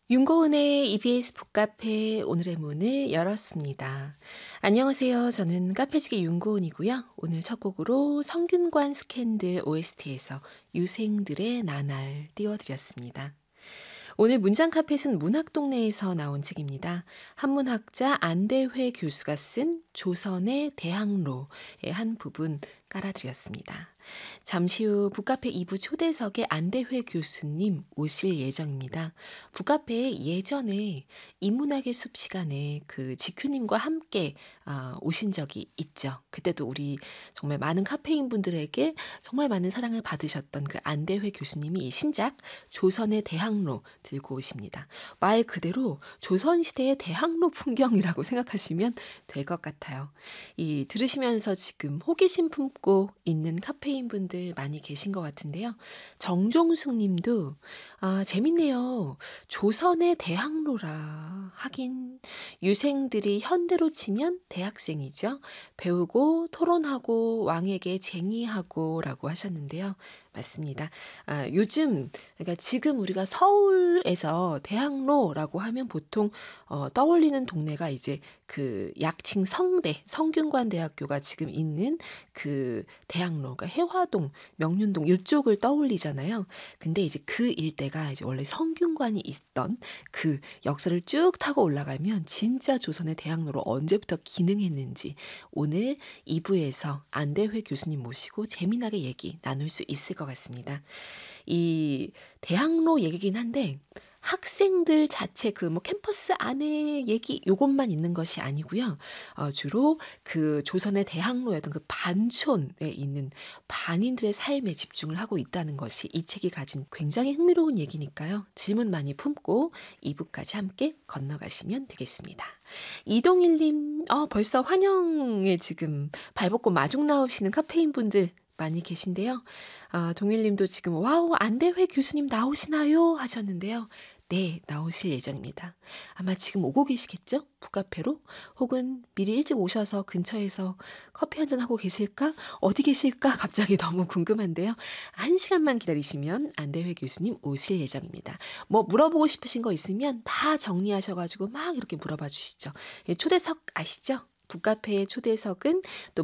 윤고은의 EBS 북카페 오늘의 문을 열었습니다. 안녕하세요. 저는 카페지기 윤고은이고요. 오늘 첫 곡으로 성균관 스캔들 OST에서 유생들의 나날 띄워드렸습니다. 오늘 문장 카펫은 문학동네에서 나온 책입니다. 한문학자 안대회 교수가 쓴 조선의 대학로의 한 부분 깔아드렸습니다. 잠시 후 북카페 2부 초대석에 안대회 교수님 오실 예정입니다. 북카페에 예전에 인문학의 숲 시간에 그 지큐님과 함께 오신 적이 있죠. 그때도 우리 정말 많은 카페인 분들에게 정말 많은 사랑을 받으셨던 그 안대회 교수님이 신작 조선의 대학로 들고 오십니다. 말 그대로 조선시대의 대학로 풍경이라고 생각하시면 될 것 같아요. 이 들으시면서 지금 호기심 품고 있는 카페인 분들 많이 계신 것 같은데요. 정종숙 님도 재밌네요. 조선의 대학로라 하긴 유생들이 현대로 치면 대학생이죠. 배우고 토론하고 왕에게 쟁의하고 라고 하셨는데요. 맞습니다. 요즘 그러니까 지금 우리가 서울에서 대학로라고 하면 보통 떠올리는 동네가 이제 그 약칭 성대, 성균관대학교가 지금 있는 그 대학로, 그러니까 해화동, 명륜동 이쪽을 떠올리잖아요. 근데 이제 그 일대가 이제 원래 성균관이 있던 그 역사를 쭉 타고 올라가면 진짜 조선의 대학로로 언제부터 기능했는지 오늘 2부에서 안대회 교수님 모시고 재미나게 얘기 나눌 수 있을 것 같습니다. 이 대학로 얘기긴 한데 학생들 자체 그 뭐 캠퍼스 안에 얘기 요것만 있는 것이 아니고요. 주로 그 조선의 대학로였던 그 반촌에 있는 반인들의 삶에 집중을 하고 있다는 것이 이 책이 가진 굉장히 흥미로운 얘기니까요. 질문 많이 품고 2부까지 함께 건너가시면 되겠습니다. 이동일님, 벌써 환영에 지금 발벗고 마중 나오시는 카페인 분들 많이 계신데요. 동일님도 지금 와우 안대회 교수님 나오시나요? 하셨는데요. 네, 나오실 예정입니다. 아마 지금 오고 계시겠죠? 북카페로? 혹은 미리 일찍 오셔서 근처에서 커피 한잔 하고 계실까? 어디 계실까? 갑자기 너무 궁금한데요. 1시간만 기다리시면 안대회 교수님 오실 예정입니다. 뭐 물어보고 싶으신 거 있으면 다 정리하셔가지고 막 이렇게 물어봐 주시죠. 초대석 아시죠? 북카페의 초대석은 또